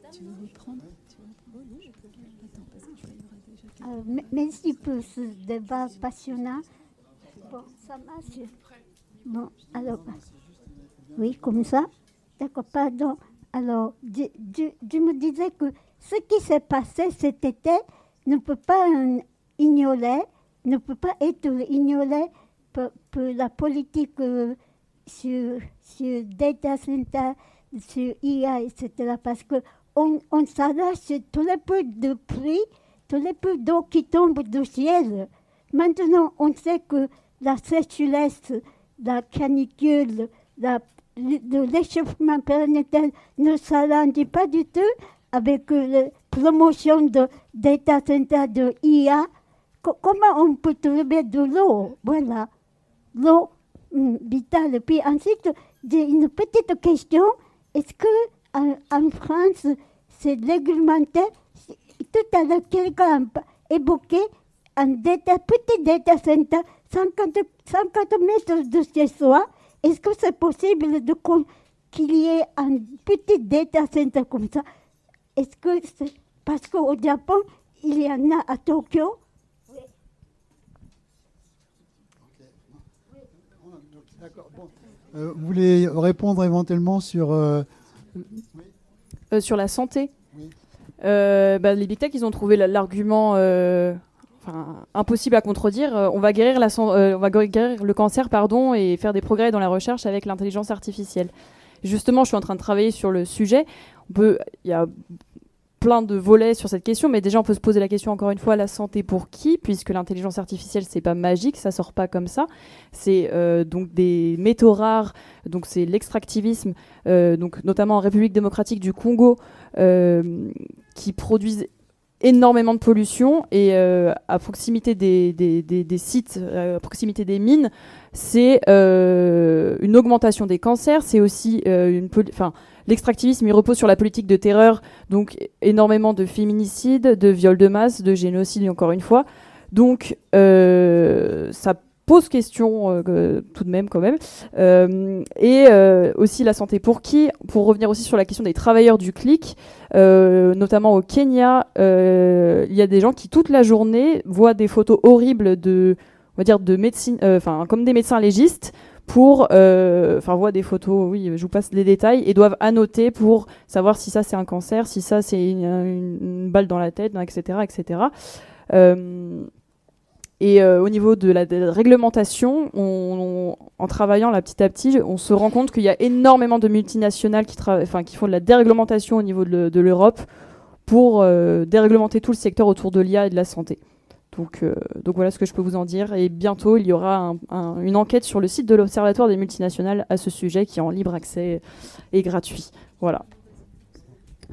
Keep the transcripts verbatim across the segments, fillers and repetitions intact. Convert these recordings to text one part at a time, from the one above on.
Tu veux reprendre, tu veux reprendre Attends, parce que je vais y aura déjà Euh, mais- merci pour ce débat passionnant. Bon, ça marche. Bon, alors, oui, comme ça. D'accord, pardon. Alors, je, je, je me disais que ce qui s'est passé cet été ne peut pas euh, ignorer, ne peut pas être ignoré pour, pour la politique euh, sur, sur data center, sur I A, et cetera. Parce qu'on on s'arrache tous les peu de pluie, tous les peu d'eau qui tombent du ciel. Maintenant, on sait que la sécheresse, la canicule, la, le réchauffement planétaire ne s'arrange pas du tout avec la promotion de data center de I A. Co- comment on peut trouver de l'eau? Voilà, l'eau hum, vitale. Puis ensuite, j'ai une petite question. Est-ce que en, en France, c'est réglementé? Tout à l'heure, quelqu'un a évoqué un data, petit data center, cinquante, cinquante mètres de chez soi. Est-ce que c'est possible de, qu'il y ait un petit data center comme ça? Est-ce que c'est, parce qu'au Japon, il y en a à Tokyo. D'accord. Bon. Euh, vous voulez répondre éventuellement sur... Euh... Euh, sur la santé. Oui. Euh, bah, les big tech, ils ont trouvé l'argument euh, enfin, impossible à contredire. Euh, on va guérir, la, euh, on va guérir le cancer, pardon, et faire des progrès dans la recherche avec l'intelligence artificielle. Justement, je suis en train de travailler sur le sujet. On peut, il y a plein de volets sur cette question, mais déjà on peut se poser la question encore une fois, la santé pour qui? Puisque l'intelligence artificielle, c'est pas magique, ça sort pas comme ça. C'est euh, donc des métaux rares, donc c'est l'extractivisme, euh, donc notamment en République démocratique du Congo, euh, qui produisent énormément de pollution, et euh, à proximité des, des, des, des sites, à proximité des mines, c'est euh, une augmentation des cancers, c'est aussi euh, une... Enfin, l'extractivisme, il repose sur la politique de terreur, donc énormément de féminicides, de viols de masse, de génocide, encore une fois. Donc, euh, ça pose question euh, tout de même, quand même. Euh, et euh, aussi la santé pour qui? Pour revenir aussi sur la question des travailleurs du clic, euh, notamment au Kenya, euh, il y a des gens qui, toute la journée, voient des photos horribles de, on va dire, de médecine, enfin, euh, comme des médecins légistes, pour, enfin, euh, voient des photos, oui, je vous passe les détails, et doivent annoter pour savoir si ça c'est un cancer, si ça c'est une, une, une balle dans la tête, et cetera, et cetera. Euh, et euh, au niveau de la, de la réglementation, on, on, en travaillant là petit à petit, on se rend compte qu'il y a énormément de multinationales qui, tra- qui font de la déréglementation au niveau de, le, de l'Europe pour euh, déréglementer tout le secteur autour de l'I A et de la santé. Donc, euh, donc voilà ce que je peux vous en dire. Et bientôt, il y aura un, un, une enquête sur le site de l'Observatoire des multinationales à ce sujet, qui est en libre accès et gratuit. Voilà. Euh,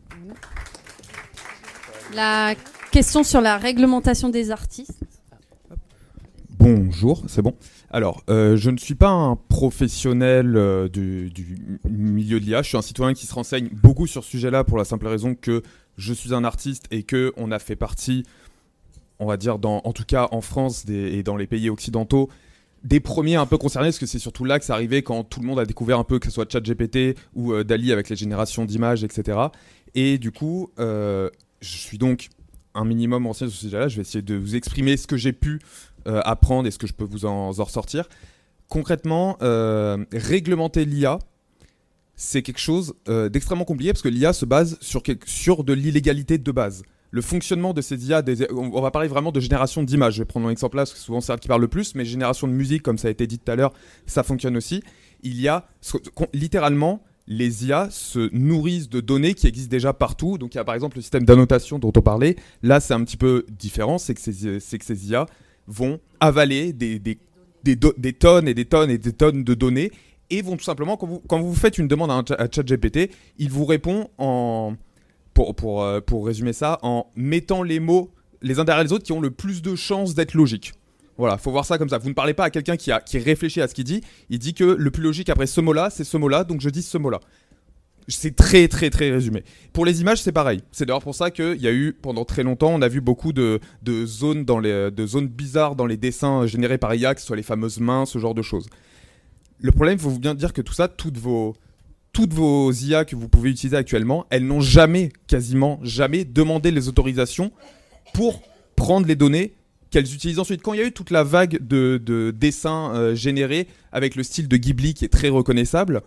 la question sur la réglementation des artistes. Bonjour, c'est bon. Alors, euh, je ne suis pas un professionnel euh, du, du milieu de l'I A. Je suis un citoyen qui se renseigne beaucoup sur ce sujet-là pour la simple raison que je suis un artiste et qu'on a fait partie, on va dire, dans, en tout cas en France des, et dans les pays occidentaux, des premiers un peu concernés, parce que c'est surtout là que c'est arrivé quand tout le monde a découvert un peu, que ce soit ChatGPT ou euh, Dall-E avec les générations d'images, et cetera. Et du coup, euh, je suis donc un minimum ancien sur ce sujet-là. Je vais essayer de vous exprimer ce que j'ai pu euh, apprendre et ce que je peux vous en, en ressortir. Concrètement, euh, réglementer l'I A, c'est quelque chose euh, d'extrêmement compliqué, parce que l'I A se base sur, quelque, sur de l'illégalité de base. Le fonctionnement de ces I A, des, on va parler vraiment de génération d'images. Je vais prendre un exemple là, parce que souvent c'est ça qui parle le plus, mais génération de musique, comme ça a été dit tout à l'heure, ça fonctionne aussi. Il y a littéralement, les I A se nourrissent de données qui existent déjà partout. Donc il y a par exemple le système d'annotation dont on parlait. Là, c'est un petit peu différent, c'est que ces, c'est que ces I A vont avaler des, des, des, do, des tonnes et des tonnes et des tonnes de données, et vont tout simplement, quand vous, quand vous faites une demande à, un, à ChatGPT, il vous répond en... Pour, pour, euh, pour résumer ça, en mettant les mots les uns derrière les autres qui ont le plus de chances d'être logiques. Voilà, faut voir ça comme ça. Vous ne parlez pas à quelqu'un qui, a, qui réfléchit à ce qu'il dit. Il dit que le plus logique après ce mot-là, c'est ce mot-là, donc je dis ce mot-là. C'est très très très résumé. Pour les images, c'est pareil. C'est d'ailleurs pour ça qu'il y a eu, pendant très longtemps, on a vu beaucoup de, de, zones, dans les, de zones bizarres dans les dessins générés par I A, que ce soit les fameuses mains, ce genre de choses. Le problème, il faut bien dire que tout ça, toutes vos... toutes vos I A que vous pouvez utiliser actuellement, elles n'ont jamais, quasiment jamais, demandé les autorisations pour prendre les données qu'elles utilisent ensuite. Quand il y a eu toute la vague de, de dessins euh, générés avec le style de Ghibli qui est très reconnaissable,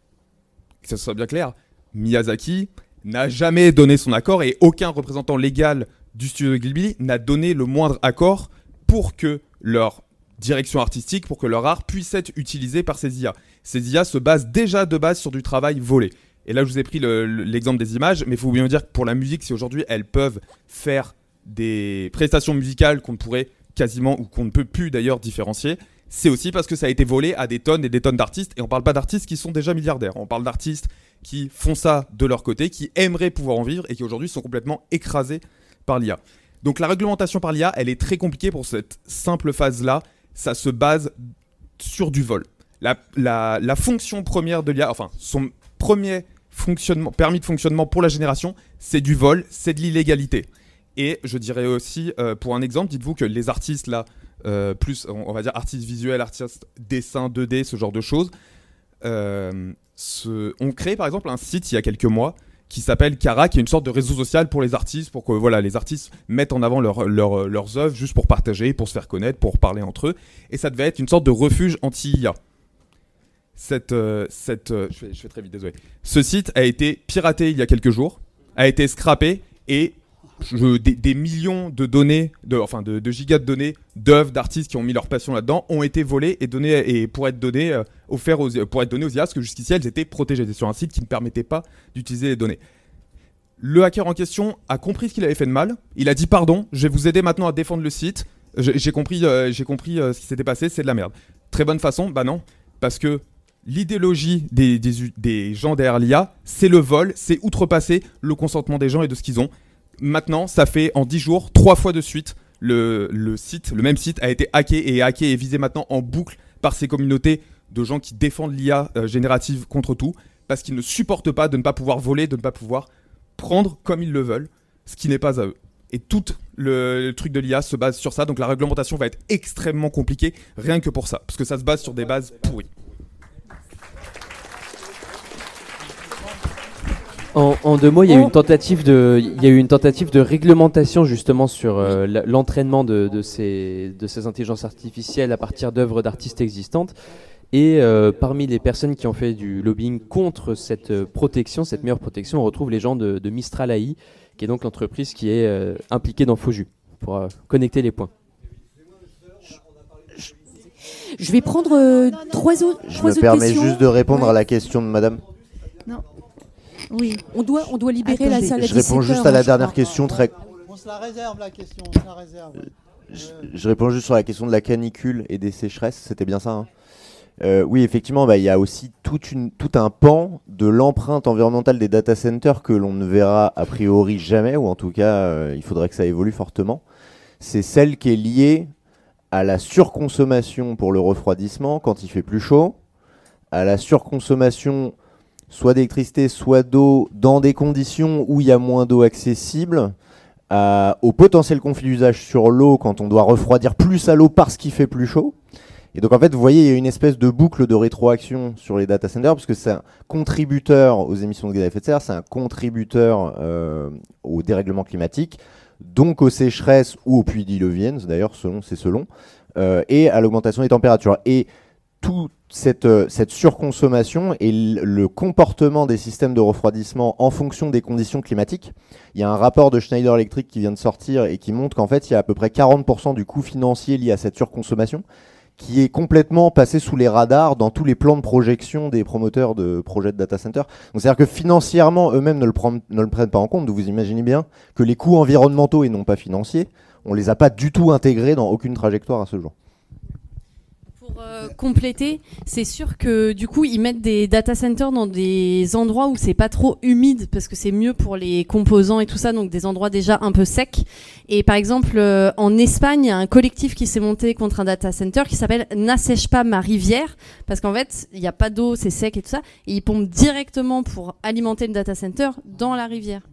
que ça soit bien clair, Miyazaki n'a jamais donné son accord et aucun représentant légal du studio de Ghibli n'a donné le moindre accord pour que leur direction artistique, pour que leur art puisse être utilisé par ces I A. Ces I A se basent déjà de base sur du travail volé. Et là, je vous ai pris le, le, l'exemple des images, mais il faut bien dire que pour la musique, si aujourd'hui elles peuvent faire des prestations musicales qu'on ne pourrait quasiment, ou qu'on ne peut plus d'ailleurs différencier, c'est aussi parce que ça a été volé à des tonnes et des tonnes d'artistes. Et on ne parle pas d'artistes qui sont déjà milliardaires, on parle d'artistes qui font ça de leur côté, qui aimeraient pouvoir en vivre et qui aujourd'hui sont complètement écrasés par l'I A. Donc la réglementation par l'I A, elle est très compliquée pour cette simple phase-là. Ça se base sur du vol. La, la, la fonction première de l'I A, enfin son premier fonctionnement, permis de fonctionnement pour la génération, c'est du vol, c'est de l'illégalité. Et je dirais aussi, euh, pour un exemple, dites-vous que les artistes là, euh, plus on va dire artistes visuels, artistes dessin deux D, ce genre de choses, euh, ce... ont créé par exemple un site il y a quelques mois qui s'appelle Cara, qui est une sorte de réseau social pour les artistes, pour que voilà, les artistes mettent en avant leur, leur, leurs œuvres juste pour partager, pour se faire connaître, pour parler entre eux. Et ça devait être une sorte de refuge anti-I A. Cette, euh, cette, euh, je, fais, je fais très vite, désolé. Ce site a été piraté il y a quelques jours, a été scrappé, et je, des, des millions de données, de, enfin de, de gigas de données d'œuvres d'artistes qui ont mis leur passion là-dedans ont été volées et données et pour être données, euh, offertes aux, pour être données aux I A, parce que jusqu'ici elles étaient protégées. C'était sur un site qui ne permettait pas d'utiliser les données. Le hacker en question a compris ce qu'il avait fait de mal. Il a dit pardon, je vais vous aider maintenant à défendre le site. J'ai, j'ai compris, euh, j'ai compris euh, ce qui s'était passé, c'est de la merde. Très bonne façon, bah non, parce que l'idéologie des, des, des gens derrière l'I A, c'est le vol, c'est outrepasser le consentement des gens et de ce qu'ils ont. Maintenant, ça fait en dix jours, trois fois de suite, le, le site, le même site a été hacké et hacké et visé maintenant en boucle par ces communautés de gens qui défendent l'I A euh, générative contre tout, parce qu'ils ne supportent pas de ne pas pouvoir voler, de ne pas pouvoir prendre comme ils le veulent, ce qui n'est pas à eux. Et tout le, le truc de l'I A se base sur ça, donc la réglementation va être extrêmement compliquée, rien que pour ça, parce que ça se base sur des bases pourries. En, en deux mots, il y a eu une tentative de, il y a eu une tentative de réglementation justement sur euh, l'entraînement de, de, ces, de ces intelligences artificielles à partir d'œuvres d'artistes existantes. Et euh, parmi les personnes qui ont fait du lobbying contre cette protection, cette meilleure protection, on retrouve les gens de, de Mistral A I, qui est donc l'entreprise qui est euh, impliquée dans FauJus, pour euh, connecter les points. Je vais prendre euh, trois autres Je trois me autres permets questions. juste de répondre Ouais. à la question de madame. Non. Oui, on doit, on doit libérer Attendez, la salle à Je réponds dix-sept juste heures, à la hein, je dernière crois. question très... On se la réserve, la question. On se la réserve. Je, je réponds juste sur la question de la canicule et des sécheresses, c'était bien ça, hein. Euh, oui, effectivement, bah, il y a aussi toute une, tout un pan de l'empreinte environnementale des data centers que l'on ne verra a priori jamais, ou en tout cas, euh, il faudrait que ça évolue fortement. C'est celle qui est liée à la surconsommation pour le refroidissement quand il fait plus chaud, à la surconsommation soit d'électricité, soit d'eau dans des conditions où il y a moins d'eau accessible, à, au potentiel conflit d'usage sur l'eau quand on doit refroidir plus à l'eau parce qu'il fait plus chaud. Et donc en fait, vous voyez, il y a une espèce de boucle de rétroaction sur les data centers, parce que c'est un contributeur aux émissions de gaz à effet de serre, c'est un contributeur euh, au dérèglement climatique, donc aux sécheresses ou aux pluies diluviennes, d'ailleurs, selon, c'est selon, euh, et à l'augmentation des températures. Et toute cette, euh, cette surconsommation et l- le comportement des systèmes de refroidissement en fonction des conditions climatiques. Il y a un rapport de Schneider Electric qui vient de sortir et qui montre qu'en fait, il y a à peu près quarante pour cent du coût financier lié à cette surconsommation, qui est complètement passé sous les radars dans tous les plans de projection des promoteurs de projets de data center. Donc c'est-à-dire que financièrement, eux-mêmes ne le, prennent, ne le prennent pas en compte. Donc vous imaginez bien que les coûts environnementaux et non pas financiers, on les a pas du tout intégrés dans aucune trajectoire à ce jour. Pour euh, compléter, c'est sûr que du coup ils mettent des data centers dans des endroits où c'est pas trop humide parce que c'est mieux pour les composants et tout ça, donc des endroits déjà un peu secs. Et par exemple euh, en Espagne, il y a un collectif qui s'est monté contre un data center qui s'appelle N'assèche pas ma rivière, parce qu'en fait il n'y a pas d'eau, c'est sec et tout ça, et ils pompent directement pour alimenter le data center dans la rivière.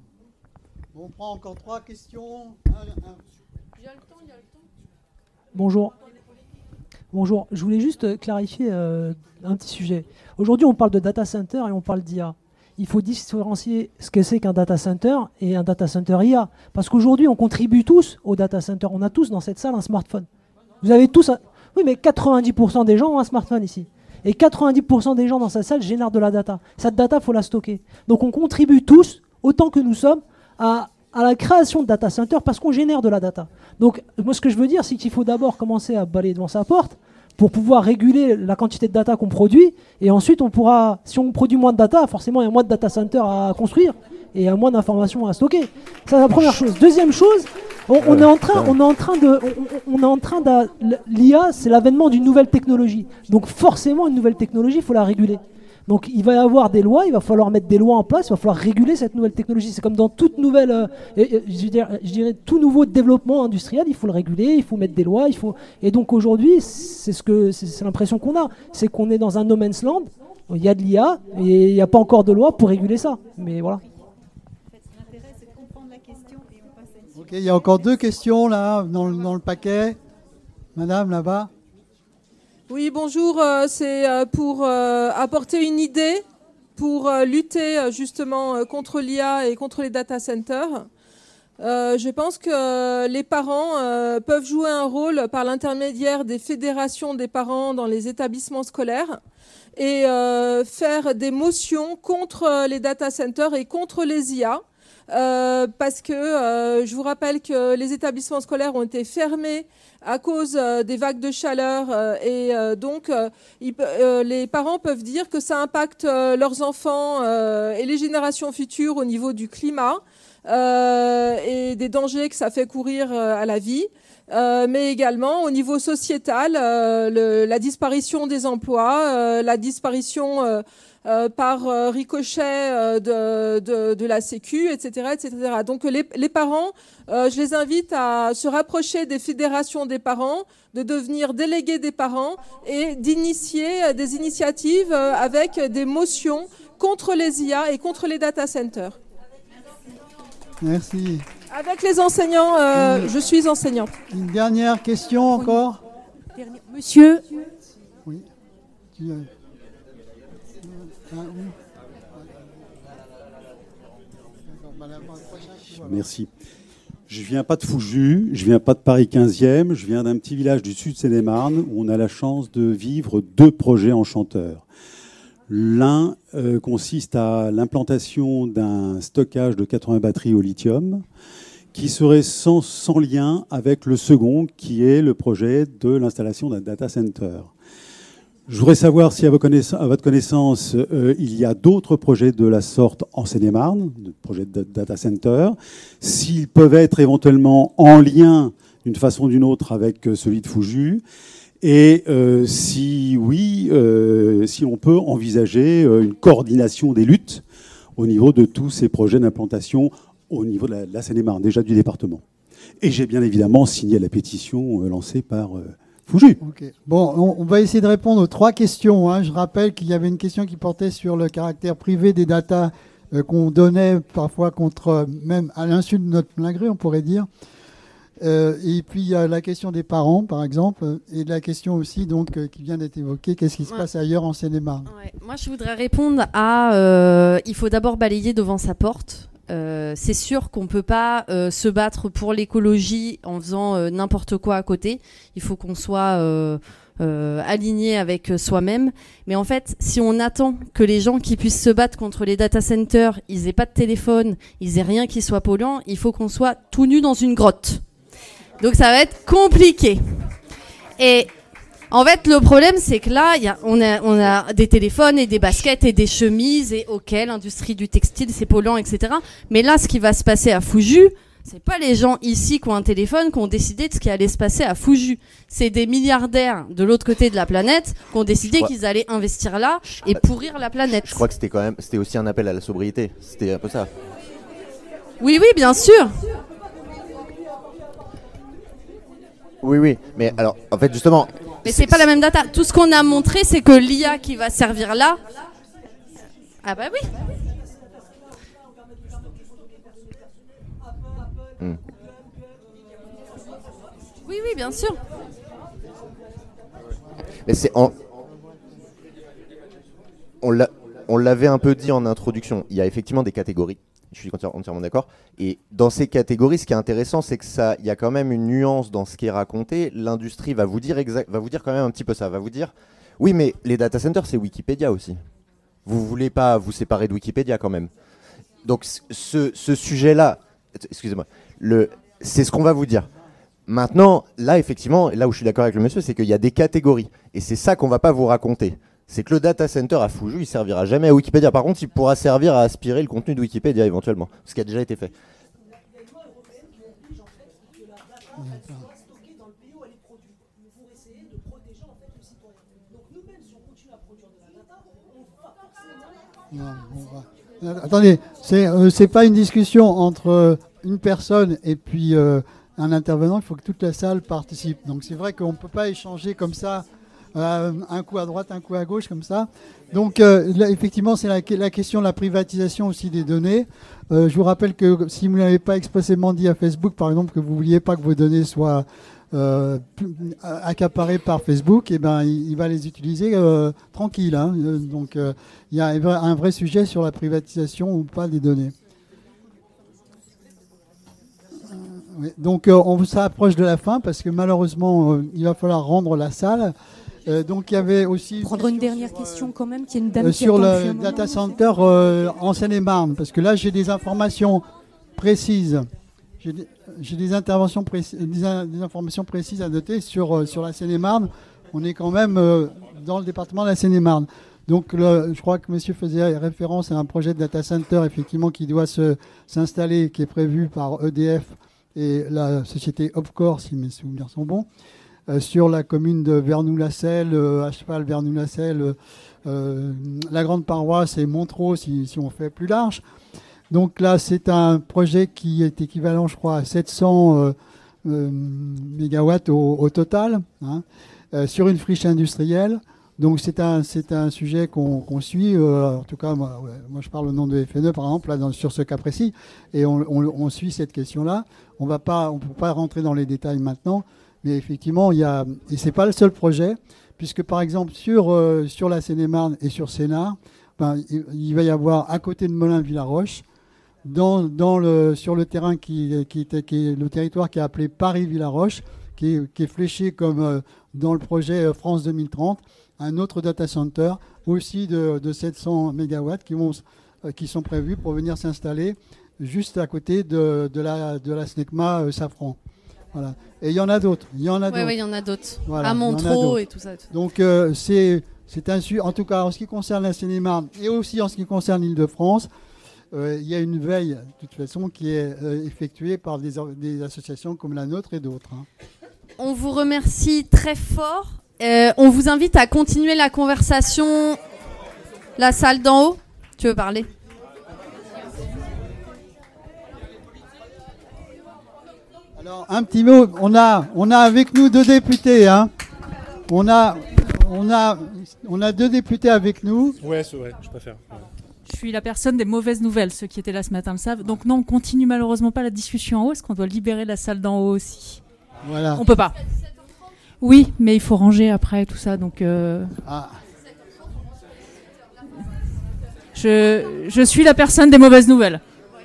On prend encore trois questions. Bonjour. Bonjour, je voulais juste clarifier euh, un petit sujet. Aujourd'hui, on parle de data center et on parle d'I A. Il faut différencier ce que c'est qu'un data center et un data center I A. Parce qu'aujourd'hui, on contribue tous au data center. On a tous dans cette salle un smartphone. Vous avez tous un... Oui, mais quatre-vingt-dix pour cent des gens ont un smartphone ici. Et quatre-vingt-dix pour cent des gens dans cette salle génèrent de la data. Cette data, il faut la stocker. Donc on contribue tous, autant que nous sommes, à, à la création de data center parce qu'on génère de la data. Donc moi, ce que je veux dire, c'est qu'il faut d'abord commencer à balayer devant sa porte pour pouvoir réguler la quantité de data qu'on produit. Et ensuite, on pourra, si on produit moins de data, forcément, il y a moins de data centers à construire et il y a moins d'informations à stocker. Ça, c'est la première chose. Deuxième chose, on, on est en train, on est en train de, on, on est en train de, l'I A, c'est l'avènement d'une nouvelle technologie. Donc forcément, une nouvelle technologie, il faut la réguler. Donc il va y avoir des lois, il va falloir mettre des lois en place, il va falloir réguler cette nouvelle technologie. C'est comme dans toute nouvelle, euh, euh, je, dirais, je dirais tout nouveau développement industriel, il faut le réguler, il faut mettre des lois, il faut. Et donc aujourd'hui, c'est ce que c'est l'impression qu'on a, c'est qu'on est dans un no man's land. Il y a de l'I A et il n'y a pas encore de loi pour réguler ça. Mais voilà. L'intérêt, c'est de comprendre la question et on passe à une suite. Ok, il y a encore deux questions là dans, dans le paquet. Madame là-bas. Oui, bonjour. Euh, c'est euh, pour euh, apporter une idée pour euh, lutter euh, justement euh, contre l'I A et contre les data centers. Euh, je pense que euh, les parents euh, peuvent jouer un rôle par l'intermédiaire des fédérations des parents dans les établissements scolaires et euh, faire des motions contre les data centers et contre les I A. Euh, parce que euh, je vous rappelle que les établissements scolaires ont été fermés à cause euh, des vagues de chaleur euh, et euh, donc euh, il, euh, les parents peuvent dire que ça impacte euh, leurs enfants euh, et les générations futures au niveau du climat euh, et des dangers que ça fait courir euh, à la vie. Euh, mais également au niveau sociétal, euh, le, la disparition des emplois, euh, la disparition euh, euh, par euh, ricochet euh, de, de, de la Sécu, et cetera, et cetera. Donc les, les parents, euh, je les invite à se rapprocher des fédérations des parents, de devenir délégués des parents et d'initier des initiatives euh, avec des motions contre les I A et contre les data centers. Merci. Avec les enseignants, euh, mmh. je suis enseignante. Une dernière question encore. Monsieur. Oui. Tu, euh, ah, oui. Merci. Je viens pas de Fouju, je viens pas de Paris quinzième, je viens d'un petit village du sud Seine-et-Marne où on a la chance de vivre deux projets enchanteurs. L'un euh, consiste à l'implantation d'un stockage de quatre-vingts batteries au lithium qui serait sans, sans lien avec le second qui est le projet de l'installation d'un data center. Je voudrais savoir si à, vos connaiss- à votre connaissance, euh, il y a d'autres projets de la sorte en Seine-et-Marne, de projets de data center, s'ils peuvent être éventuellement en lien d'une façon ou d'une autre avec celui de Fouju. Et euh, si oui, euh, si on peut envisager euh, une coordination des luttes au niveau de tous ces projets d'implantation au niveau de la, de la Seine-et-Marne, déjà du département. Et j'ai bien évidemment signé la pétition euh, lancée par euh, Fouju. Okay. Bon, on, on va essayer de répondre aux trois questions. Hein. Je rappelle qu'il y avait une question qui portait sur le caractère privé des datas euh, qu'on donnait parfois contre, même à l'insu de notre plein gré, on pourrait dire. Euh, et puis il y a la question des parents, par exemple, et la question aussi donc euh, qui vient d'être évoquée, qu'est-ce qui se ouais. passe ailleurs en Seine-et-Marne. Ouais. Moi, je voudrais répondre à, euh, il faut d'abord balayer devant sa porte. Euh, c'est sûr qu'on peut pas euh, se battre pour l'écologie en faisant euh, n'importe quoi à côté. Il faut qu'on soit euh, euh, aligné avec soi-même. Mais en fait, si on attend que les gens qui puissent se battre contre les data centers, ils aient pas de téléphone, ils aient rien qui soit polluant, il faut qu'on soit tout nu dans une grotte. Donc ça va être compliqué. Et en fait, le problème, c'est que là, y a, on, a, on a des téléphones et des baskets et des chemises et ok, l'industrie du textile, c'est polluant, et cetera. Mais là, ce qui va se passer à Fouju, c'est pas les gens ici qui ont un téléphone qui ont décidé de ce qui allait se passer à Fouju. C'est des milliardaires de l'autre côté de la planète qui ont décidé crois... qu'ils allaient investir là et pourrir la planète. Je crois que c'était quand même, c'était aussi un appel à la sobriété. C'était un peu ça. Oui, oui, bien sûr. Oui, oui, mais alors, en fait, justement... Mais c'est, c'est pas la même data. Tout ce qu'on a montré, c'est que l'I A qui va servir là... Ah bah oui. Hmm. Oui, oui, bien sûr. Mais c'est en... On l'a, on l'avait un peu dit en introduction. Il y a effectivement des catégories. Je suis entièrement d'accord. Et dans ces catégories, ce qui est intéressant, c'est que ça, il y a quand même une nuance dans ce qui est raconté. L'industrie va vous dire exact, va vous dire quand même un petit peu ça. Va vous dire, oui, mais les data centers, c'est Wikipédia aussi. Vous voulez pas vous séparer de Wikipédia quand même. Donc ce, ce sujet-là, excusez-moi, le, c'est ce qu'on va vous dire. Maintenant, là, effectivement, là où je suis d'accord avec le monsieur, c'est qu'il y a des catégories. Et c'est ça qu'on va pas vous raconter. C'est que le data center à Fujou, il servira jamais à Wikipédia. Par contre, il pourra servir à aspirer le contenu de Wikipédia éventuellement, ce qui a déjà été fait. Non, on va... Attendez, c'est euh, c'est pas une discussion entre euh, une personne et puis euh, un intervenant. Il faut que toute la salle participe. Donc c'est vrai qu'on ne peut pas échanger comme ça. Euh, un coup à droite, un coup à gauche, comme ça. Donc, euh, là, effectivement, c'est la, la question de la privatisation aussi des données. Euh, je vous rappelle que si vous n'avez pas expressément dit à Facebook, par exemple, que vous ne vouliez pas que vos données soient euh, accaparées par Facebook, eh ben, il, il va les utiliser euh, tranquille. Hein. Donc, euh, il y a un vrai sujet sur la privatisation ou pas des données. Oui, donc, euh, on s'approche de la fin parce que malheureusement, euh, il va falloir rendre la salle. Euh, donc il y avait aussi prendre une dernière sur, question quand même, qui est une dame euh, qui sur attend le data center euh, en Seine-et-Marne, parce que là j'ai des informations précises, j'ai des, j'ai des interventions précises, des, des informations précises à noter sur euh, sur la Seine-et-Marne. On est quand même euh, dans le département de la Seine-et-Marne. Donc le, je crois que monsieur faisait référence à un projet de data center effectivement qui doit se s'installer, qui est prévu par E D F et la société Opcore, si mes souvenirs sont bons. Euh, sur la commune de Vernoux-la-Selle, euh, à cheval Vernoux-la-Selle, euh, la grande paroisse et Montreux, si, si on fait plus large. Donc là, c'est un projet qui est équivalent, je crois, à sept cents euh, euh, mégawatts au, au total, hein, euh, sur une friche industrielle. Donc c'est un, c'est un sujet qu'on, qu'on suit. Euh, en tout cas, moi, ouais, moi, je parle au nom de F N E, par exemple, là, dans, sur ce cas précis, et on, on, on suit cette question-là. On va pas, on ne peut pas rentrer dans les détails maintenant. Mais effectivement, il y a, et ce n'est pas le seul projet, puisque par exemple sur, euh, sur la Seine-et-Marne et sur Sénart, ben, il, il va y avoir à côté de Melun-Villaroche, dans, dans le, sur le terrain qui, qui, était, qui est le territoire qui est appelé Paris-Villaroche, qui est, qui est fléché comme euh, dans le projet France deux mille trente, un autre data center aussi de, de sept cents mégawatts qui, vont, euh, qui sont prévus pour venir s'installer juste à côté de, de, la, de la SNECMA euh, Safran. Voilà. Et il y en a d'autres. Il y en a oui, d'autres. Oui, il y en a d'autres. Voilà, à Montreux et tout ça. Donc, euh, c'est, c'est un sujet, en tout cas, en ce qui concerne la Seine-et-Marne et aussi en ce qui concerne l'Île-de-France, euh, il y a une veille, de toute façon, qui est euh, effectuée par des, des associations comme la nôtre et d'autres. Hein. On vous remercie très fort. Euh, on vous invite à continuer la conversation. La salle d'en haut. Tu veux parler ? Alors, un petit mot, on a, on a avec nous deux députés. Hein. On, a, on, a, on a deux députés avec nous. Ouais, c'est vrai, je préfère. Ouais. Je suis la personne des mauvaises nouvelles. Ceux qui étaient là ce matin le savent. Donc non, on continue malheureusement pas la discussion en haut, parce qu'on doit libérer la salle d'en haut aussi. Voilà. On peut pas. Oui, mais il faut ranger après tout ça. Donc euh... ah. je, je suis la personne des mauvaises nouvelles.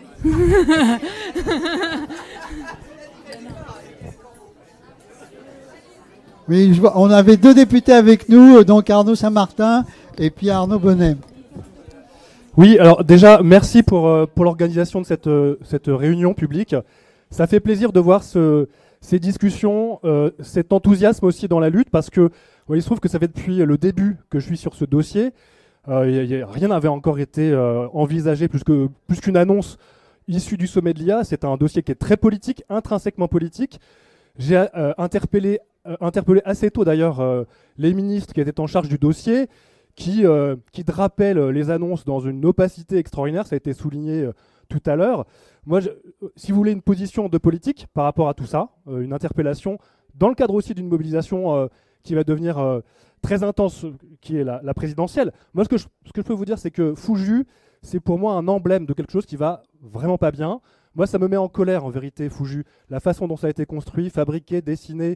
Oui, je vois, on avait deux députés avec nous, donc Arnaud Saint-Martin et puis Arnaud Bonnet. Oui, alors déjà, merci pour, euh, pour l'organisation de cette, euh, cette réunion publique. Ça fait plaisir de voir ce, ces discussions, euh, cet enthousiasme aussi dans la lutte, parce que ouais, il se trouve que ça fait depuis le début que je suis sur ce dossier. Euh, y a, y a, rien n'avait encore été euh, envisagé plus, que, plus qu'une annonce issue du sommet de l'I A. C'est un dossier qui est très politique, intrinsèquement politique. J'ai euh, interpellé, euh, interpellé assez tôt d'ailleurs euh, les ministres qui étaient en charge du dossier, qui, euh, qui drapaient les annonces dans une opacité extraordinaire, ça a été souligné euh, tout à l'heure. Moi, je, si vous voulez une position de politique par rapport à tout ça, euh, une interpellation, dans le cadre aussi d'une mobilisation euh, qui va devenir euh, très intense, qui est la, la présidentielle, moi ce que, je, ce que je peux vous dire, c'est que Fujou, c'est pour moi un emblème de quelque chose qui va vraiment pas bien. Moi, ça me met en colère, en vérité, Fujou, la façon dont ça a été construit, fabriqué, dessiné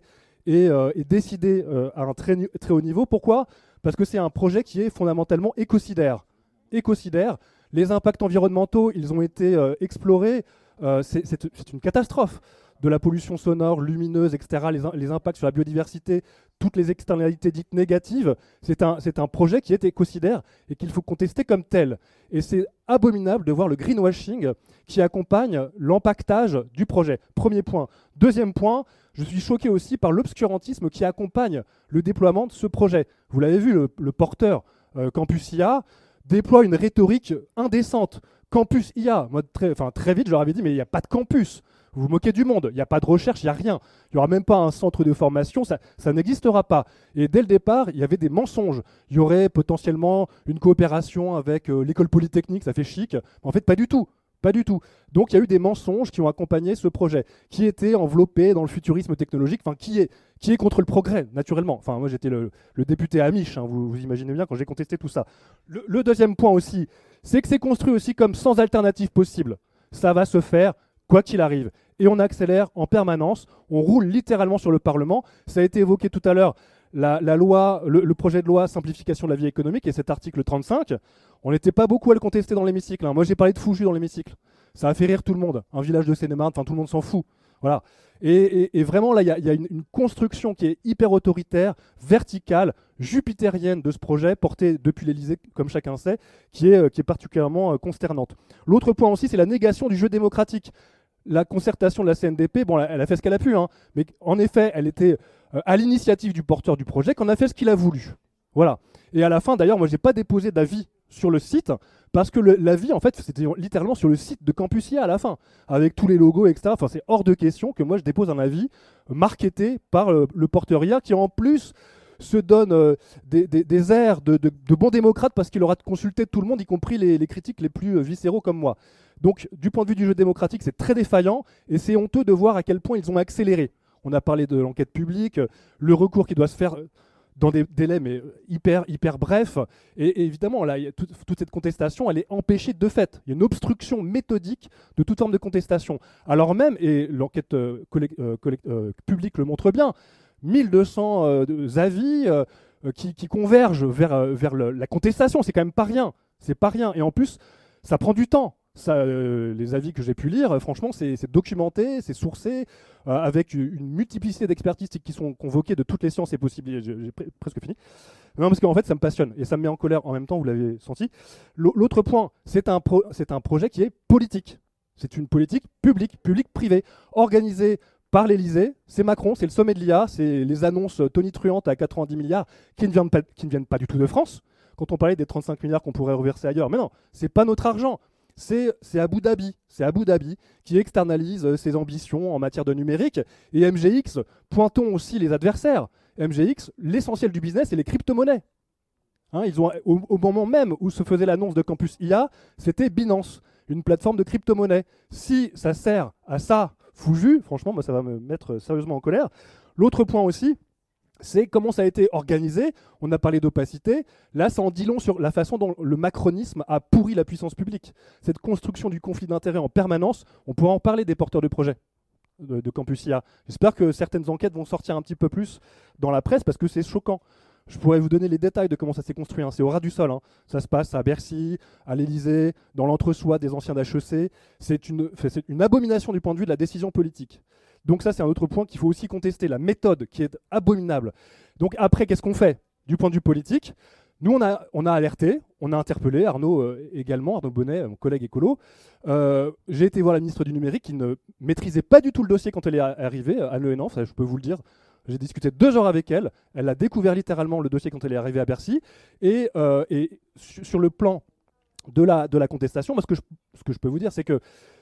et, euh, et décidé euh, à un très, très haut niveau. Pourquoi ? Parce que c'est un projet qui est fondamentalement écocidaire. Écocidaire, les impacts environnementaux, ils ont été euh, explorés, euh, c'est, c'est, c'est une catastrophe. De la pollution sonore, lumineuse, et cetera, les, les impacts sur la biodiversité, toutes les externalités dites négatives, c'est un, c'est un projet qui est écocidaire et qu'il faut contester comme tel. Et c'est abominable de voir le greenwashing qui accompagne l'empactage du projet. Premier point. Deuxième point, je suis choqué aussi par l'obscurantisme qui accompagne le déploiement de ce projet. Vous l'avez vu, le, le porteur euh, Campus I A déploie une rhétorique indécente. Campus I A, moi, très, enfin, très vite, je leur avais dit, mais il n'y a pas de campus. Vous vous moquez du monde, il n'y a pas de recherche, il n'y a rien. Il n'y aura même pas un centre de formation, ça, ça n'existera pas. Et dès le départ, il y avait des mensonges. Il y aurait potentiellement une coopération avec euh, l'école polytechnique, ça fait chic. Mais en fait, pas du tout. Pas du tout. Donc il y a eu des mensonges qui ont accompagné ce projet, qui était enveloppé dans le futurisme technologique, enfin qui est, qui est contre le progrès, naturellement. Enfin, moi j'étais le, le député Amish, hein, vous, vous imaginez bien quand j'ai contesté tout ça. Le, le deuxième point aussi, c'est que c'est construit aussi comme sans alternative possible. Ça va se faire quoi qu'il arrive. Et on accélère en permanence, on roule littéralement sur le Parlement. Ça a été évoqué tout à l'heure, la, la loi, le, le projet de loi simplification de la vie économique et cet article trente-cinq, on n'était pas beaucoup à le contester dans l'hémicycle. Hein. Moi j'ai parlé de Fouju dans l'hémicycle. Ça a fait rire tout le monde. Un village de Seine-et-Marne, enfin tout le monde s'en fout. Voilà. Et, et, et vraiment là, il y, y a une, une construction qui est hyper autoritaire, verticale, jupitérienne de ce projet, porté depuis l'Élysée, comme chacun sait, qui est, qui est particulièrement euh, consternante. L'autre point aussi, c'est la négation du jeu démocratique. La concertation de la C N D P, bon, elle a fait ce qu'elle a pu, hein, mais en effet, elle était euh, à l'initiative du porteur du projet, qu'on a fait ce qu'il a voulu. Voilà. Et à la fin, d'ailleurs, moi, j'ai pas déposé d'avis sur le site, parce que le, l'avis, en fait, c'était littéralement sur le site de Campus I A à la fin, avec tous les logos, et cetera. Enfin, c'est hors de question que moi, je dépose un avis marketé par le, le porteur I A, qui en plus se donne euh, des, des, des airs de, de, de bon démocrate, parce qu'il aura consulté tout le monde, y compris les, les critiques les plus euh, viscéraux comme moi. Donc, du point de vue du jeu démocratique, c'est très défaillant, et c'est honteux de voir à quel point ils ont accéléré. On a parlé de l'enquête publique, le recours qui doit se faire dans des délais mais hyper, hyper brefs. Et, et évidemment, là, y a tout, toute cette contestation, elle est empêchée de fait. Il y a une obstruction méthodique de toute forme de contestation. Alors même, et l'enquête euh, collect, euh, collect, euh, publique le montre bien, mille deux cents euh, avis euh, qui, qui convergent vers, euh, vers le, la contestation. C'est quand même pas rien. C'est pas rien. Et en plus, ça prend du temps. Ça, euh, les avis que j'ai pu lire, euh, franchement, c'est, c'est documenté, c'est sourcé, euh, avec une multiplicité d'expertises qui sont convoquées de toutes les sciences et possibles. J'ai, j'ai pr- presque fini. Non, parce qu'en fait, ça me passionne et ça me met en colère en même temps, vous l'avez senti. L'autre point, c'est un, pro- c'est un projet qui est politique. C'est une politique publique, publique-privée, organisée par l'Élysée. C'est Macron, c'est le sommet de l'I A, c'est les annonces tonitruantes à quatre-vingt-dix milliards qui ne viennent pas, qui ne viennent pas du tout de France. Quand on parlait des trente-cinq milliards qu'on pourrait reverser ailleurs, mais non, c'est pas notre argent. C'est, c'est Abu Dhabi, c'est Abu Dhabi qui externalise euh, ses ambitions en matière de numérique. Et M G X, pointons aussi les adversaires. M G X, l'essentiel du business, c'est les crypto-monnaies. Hein, ils ont, au, au moment même où se faisait l'annonce de Campus I A, c'était Binance, une plateforme de crypto-monnaie. Si ça sert à ça, Fouju, franchement, moi, ça va me mettre sérieusement en colère. L'autre point aussi, c'est comment ça a été organisé. On a parlé d'opacité. Là, ça en dit long sur la façon dont le macronisme a pourri la puissance publique. Cette construction du conflit d'intérêts en permanence, on pourra en parler des porteurs de projets de, de Campus I A. J'espère que certaines enquêtes vont sortir un petit peu plus dans la presse parce que c'est choquant. Je pourrais vous donner les détails de comment ça s'est construit. Hein. C'est au ras du sol. Hein. Ça se passe à Bercy, à l'Élysée, dans l'entre-soi des anciens d'H E C. C'est une, c'est une abomination du point de vue de la décision politique. Donc ça, c'est un autre point qu'il faut aussi contester, la méthode qui est abominable. Donc après, qu'est-ce qu'on fait du point de vue politique ? Nous, on a, on a alerté, on a interpellé, Arnaud euh, également, Arnaud Bonnet, mon collègue écolo. Euh, j'ai été voir la ministre du Numérique qui ne maîtrisait pas du tout le dossier quand elle est arrivée à l'E N A, ça je peux vous le dire. J'ai discuté deux heures avec elle, elle a découvert littéralement le dossier quand elle est arrivée à Bercy. Et, euh, et sur le plan de la, de la contestation, moi, ce, que je, ce que je peux vous dire, c'est que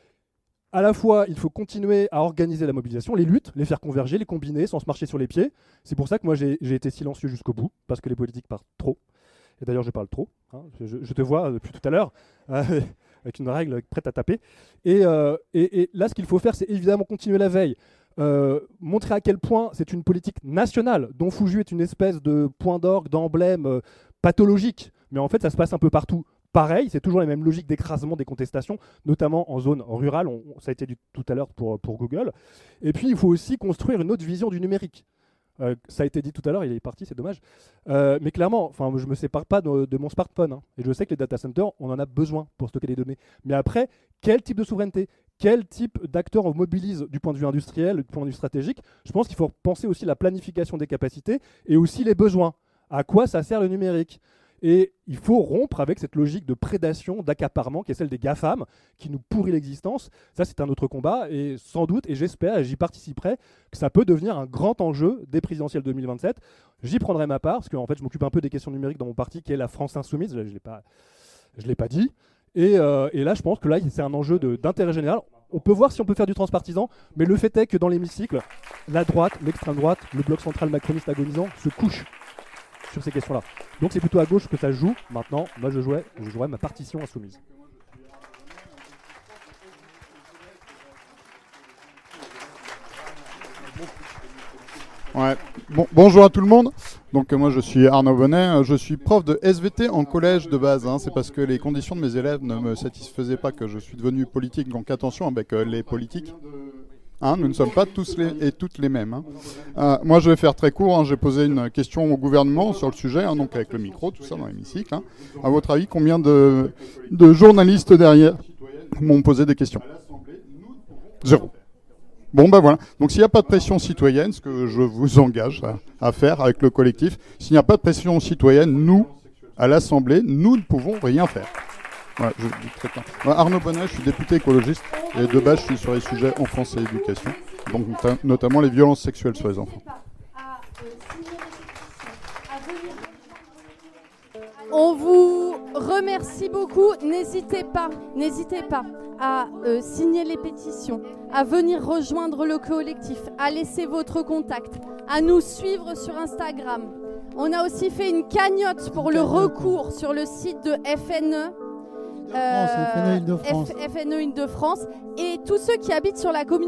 à la fois, il faut continuer à organiser la mobilisation, les luttes, les faire converger, les combiner sans se marcher sur les pieds. C'est pour ça que moi, j'ai, j'ai été silencieux jusqu'au bout, parce que les politiques parlent trop. Et d'ailleurs, je parle trop. Hein. Je, je te vois depuis tout à l'heure, euh, avec une règle prête à taper. Et, euh, et, et là, ce qu'il faut faire, c'est évidemment continuer la veille. Euh, montrer à quel point c'est une politique nationale, dont Fouju est une espèce de point d'orgue, d'emblème euh, pathologique. Mais en fait, ça se passe un peu partout. Pareil, c'est toujours la même logique d'écrasement des contestations, notamment en zone rurale, on, ça a été dit tout à l'heure pour, pour Google. Et puis, il faut aussi construire une autre vision du numérique. Euh, ça a été dit tout à l'heure, il est parti, c'est dommage. Euh, mais clairement, enfin, je me sépare pas de, de mon smartphone. Hein, et je sais que les data centers, on en a besoin pour stocker les données. Mais après, quel type de souveraineté, quel type d'acteurs on mobilise du point de vue industriel, du point de vue stratégique? Je pense qu'il faut penser aussi la planification des capacités et aussi les besoins. À quoi ça sert le numérique? Et il faut rompre avec cette logique de prédation, d'accaparement, qui est celle des GAFAM, qui nous pourrit l'existence. Ça, c'est un autre combat. Et sans doute, et j'espère, et j'y participerai, que ça peut devenir un grand enjeu des présidentielles deux mille vingt-sept. J'y prendrai ma part, parce qu'en fait, je m'occupe un peu des questions numériques dans mon parti, qui est la France Insoumise. Je ne l'ai pas, je l'ai pas dit. Et, euh, et là, je pense que là, c'est un enjeu de, d'intérêt général. On peut voir si on peut faire du transpartisan, mais le fait est que dans l'hémicycle, la droite, l'extrême droite, le bloc central macroniste agonisant se couchent sur ces questions-là. Donc c'est plutôt à gauche que ça se joue. Maintenant, moi je jouais, je jouerai ma partition insoumise. Ouais. Bon, bonjour à tout le monde. Donc euh, moi je suis Arnaud Bonnet, je suis prof de S V T en collège de base. Hein. C'est parce que les conditions de mes élèves ne me satisfaisaient pas que je suis devenu politique. Donc attention avec euh, les politiques. Hein, nous ne sommes pas tous les, et toutes les mêmes. Hein. Euh, moi, je vais faire très court. Hein. J'ai posé une question au gouvernement sur le sujet, hein, donc avec le micro, tout ça dans l'hémicycle. Hein. À votre avis, combien de, de journalistes derrière m'ont posé des questions? Zéro. Bon, ben voilà. Donc, s'il n'y a pas de pression citoyenne, ce que je vous engage à, à faire avec le collectif, s'il n'y a pas de pression citoyenne, nous, à l'Assemblée, nous ne pouvons rien faire. Ouais, je dis très clair. Ouais, Arnaud Bonnet, je suis député écologiste et de base je suis sur les sujets enfance et éducation, donc notamment les violences sexuelles sur les enfants. On vous remercie beaucoup. N'hésitez pas, n'hésitez pas à euh, signer les pétitions, à venir rejoindre le collectif, à laisser votre contact, à nous suivre sur Instagram. On a aussi fait une cagnotte pour le recours sur le site de F N E. Euh, F N E Île-de-France. Et tous ceux qui habitent sur la commune